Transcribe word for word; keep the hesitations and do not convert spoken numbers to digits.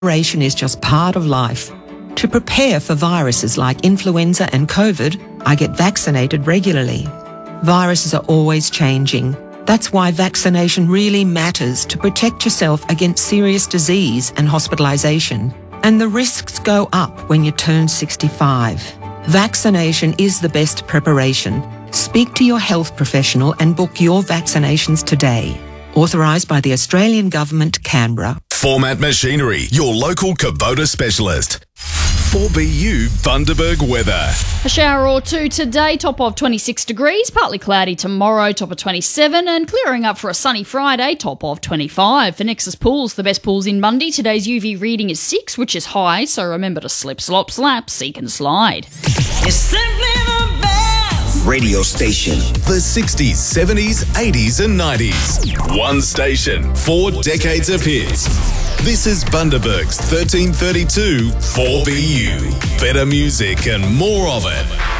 Preparation is just part of life. To prepare for viruses like influenza and COVID, I get vaccinated regularly. Viruses are always changing. That's why vaccination really matters to protect yourself against serious disease and hospitalisation. And the risks go up when you turn sixty-five. Vaccination is the best preparation. Speak to your health professional and book your vaccinations today. Authorised by the Australian Government, Canberra. Format Machinery, your local Kubota specialist. four B U Bundaberg weather. A shower or two today, top of twenty-six degrees, partly cloudy tomorrow, top of twenty-seven, and clearing up for a sunny Friday, top of twenty-five. For Nexus Pools, the best pools in Bundy, today's U V reading is six, which is high, so remember to slip, slop, slap, seek and slide. You're simply the best Radio station. The sixties, seventies, eighties and nineties. One station, four decades of hits. This is Bundaberg's thirteen thirty-two four B U. Better music and more of it.